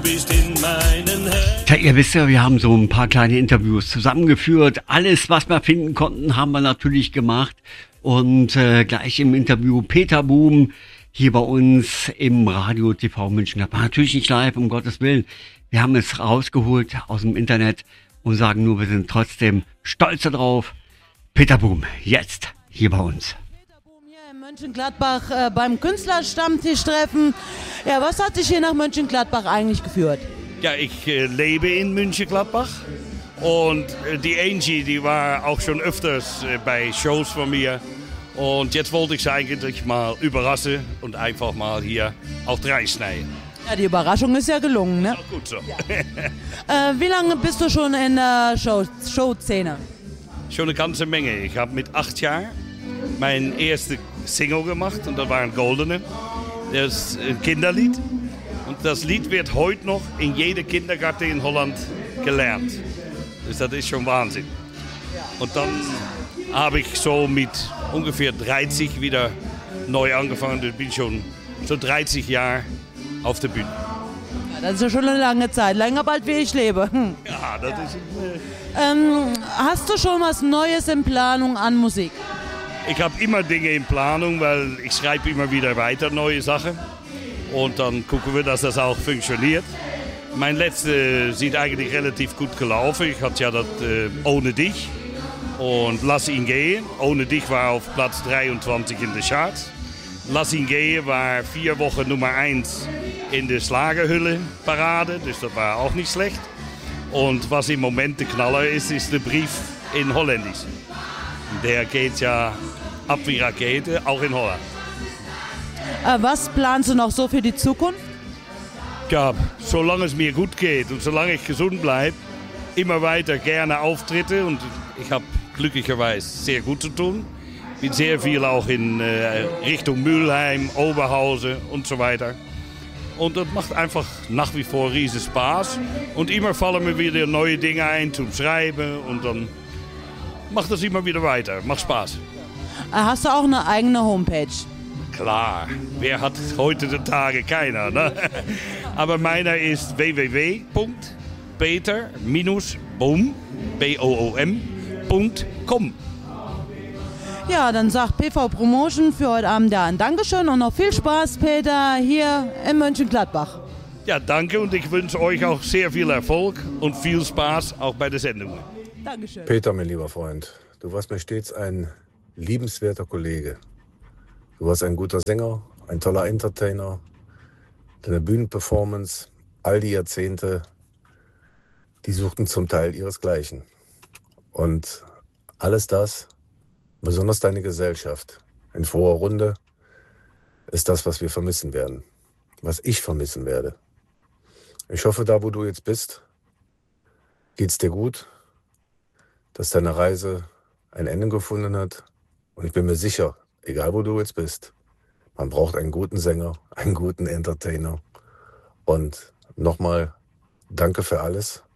Bist in meinen Händen. Ja, ihr wisst ja, wir haben so ein paar kleine Interviews zusammengeführt. Alles, was wir finden konnten, haben wir natürlich gemacht. Und gleich im Interview Peter Boom hier bei uns im Radio TV München. Das war natürlich nicht live, um Gottes Willen. Wir haben es rausgeholt aus dem Internet und sagen nur, wir sind trotzdem stolz darauf. Peter Boom, jetzt hier bei uns. Hier in Mönchengladbach beim Künstlerstammtisch-Treffen. Ja, was hat dich hier nach Mönchengladbach eigentlich geführt? Ja, ich lebe in Mönchengladbach und die Angie, die war auch schon öfters bei Shows von mir. Und jetzt wollte ich sie eigentlich mal überraschen und einfach mal hier auf die Reihe schneiden. Ja, die Überraschung ist ja gelungen, ne? Auch gut so. Ja. Wie lange bist du schon in der Showszene? Schon eine ganze Menge. Ich habe mit 8 Jahren mein erste Single gemacht und das war ein Goldene. Das ist ein Kinderlied. Und das Lied wird heute noch in jedem Kindergarten in Holland gelernt. Dus das ist schon Wahnsinn. Und dann habe ich so mit ungefähr 30 wieder neu angefangen. Ich bin schon so 30 Jahre auf der Bühne. Ja, das ist ja schon eine lange Zeit. Länger bald wie ich lebe. Ja, das ist... Hast du schon was Neues in Planung an Musik? Ich habe immer Dinge in Planung, weil ich schreibe immer wieder weiter neue Sachen. Und dann gucken wir, dass das auch funktioniert. Mein letzter sieht eigentlich relativ gut gelaufen. Ich hatte ja das Ohne dich und Lass ihn gehen. Ohne dich war auf Platz 23 in den Charts. Lass ihn gehen war 4 Wochen Nummer 1 in der Schlagerhülle-Parade. Das war auch nicht schlecht. Und was im Moment der Knaller ist, ist der Brief in Holländisch. Der geht ja ab wie Rakete, auch in Holland. Was planst du noch so für die Zukunft? Ja, solange es mir gut geht und solange ich gesund bleibe, immer weiter gerne Auftritte. Und ich habe glücklicherweise sehr gut zu tun. Bin sehr viel auch in Richtung Mülheim, Oberhausen und so weiter. Und das macht einfach nach wie vor riesen Spaß. Und immer fallen mir wieder neue Dinge ein zum Schreiben. Und dann macht das immer wieder weiter. Macht Spaß. Hast du auch eine eigene Homepage? Klar, wer hat heute den Tage? Keiner. Ne? Aber meiner ist www.peter-boom.com. Ja, dann sagt PV Promotion für heute Abend ja ein Dankeschön und noch viel Spaß, Peter, hier in Mönchengladbach. Ja, danke und ich wünsche euch auch sehr viel Erfolg und viel Spaß auch bei der Sendung. Dankeschön. Peter, mein lieber Freund, du warst mir stets ein liebenswerter Kollege. Du warst ein guter Sänger, ein toller Entertainer. Deine Bühnenperformance, all die Jahrzehnte, die suchten zum Teil ihresgleichen. Und alles das, besonders deine Gesellschaft, in froher Runde, ist das, was wir vermissen werden. Was ich vermissen werde. Ich hoffe, da wo du jetzt bist, geht's dir gut, dass deine Reise ein Ende gefunden hat. Und ich bin mir sicher, egal wo du jetzt bist, man braucht einen guten Sänger, einen guten Entertainer. Und nochmal, danke für alles.